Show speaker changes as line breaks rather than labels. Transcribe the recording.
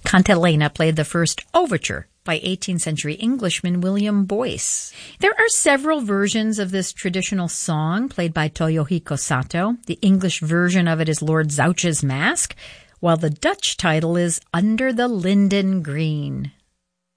Cantilena played the first overture by 18th century Englishman William Boyce. There are several versions of this traditional song played by Toyohiko Sato. The English version of it is Lord Zouch's Mask, while the Dutch title is Under the Linden Green.